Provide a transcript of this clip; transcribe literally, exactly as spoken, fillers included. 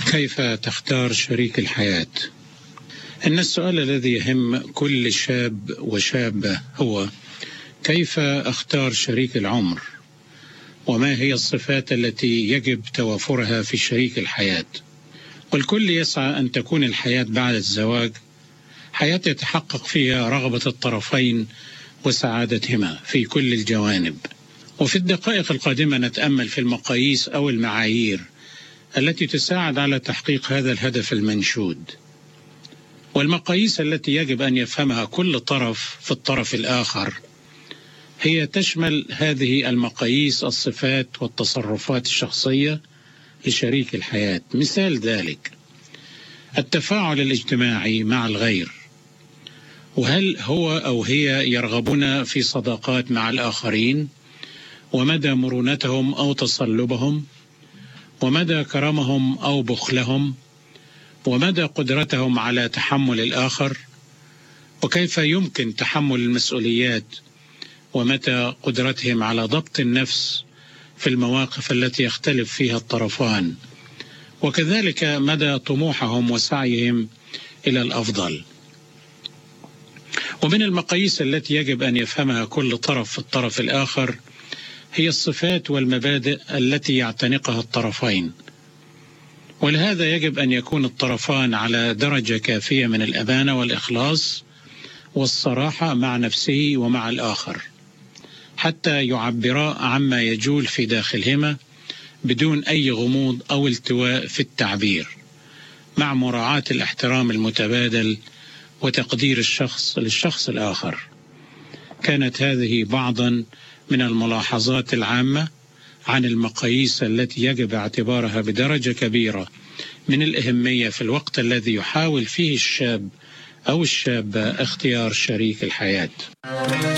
كيف تختار شريك الحياة؟ إن السؤال الذي يهم كل شاب وشابة هو: كيف أختار شريك العمر؟ وما هي الصفات التي يجب توافرها في شريك الحياة؟ والكل يسعى أن تكون الحياة بعد الزواج حياة يتحقق فيها رغبة الطرفين وسعادتهما في كل الجوانب. وفي الدقائق القادمة نتأمل في المقاييس أو المعايير التي تساعد على تحقيق هذا الهدف المنشود، والمقاييس التي يجب أن يفهمها كل طرف في الطرف الآخر. هي تشمل هذه المقاييس الصفات والتصرفات الشخصية لشريك الحياة. مثال ذلك التفاعل الاجتماعي مع الغير، وهل هو أو هي يرغبون في صداقات مع الآخرين، ومدى مرونتهم أو تصلبهم، ومدى كرمهم أو بخلهم، ومدى قدرتهم على تحمل الآخر، وكيف يمكن تحمل المسؤوليات، ومتى قدرتهم على ضبط النفس في المواقف التي يختلف فيها الطرفان، وكذلك مدى طموحهم وسعيهم إلى الأفضل. ومن المقاييس التي يجب أن يفهمها كل طرف في الطرف الآخر هي الصفات والمبادئ التي يعتنقها الطرفين، ولهذا يجب أن يكون الطرفان على درجة كافية من الأمانة والإخلاص والصراحة مع نفسه ومع الآخر، حتى يعبرا عما يجول في داخلهما بدون أي غموض أو التواء في التعبير، مع مراعاة الاحترام المتبادل وتقدير الشخص للشخص الآخر. كانت هذه بعضا من الملاحظات العامة عن المقاييس التي يجب اعتبارها بدرجة كبيرة من الأهمية في الوقت الذي يحاول فيه الشاب أو الشابة اختيار شريك الحياة.